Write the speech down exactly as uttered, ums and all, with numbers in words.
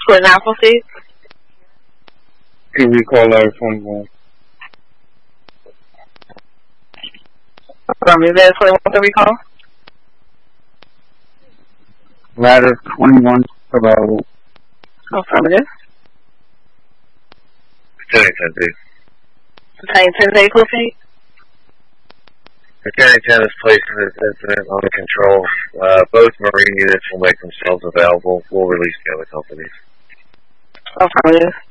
for an Apple seat? Can we call our phone call? Um, is that twenty-one to recall? Ladder twenty-one available. Affirmative. Lieutenant ten D. Lieutenant ten day Cliffy. Lieutenant ten is placing this incident under control. Uh, both Marine units will make themselves available. We'll release the other companies. Affirmative.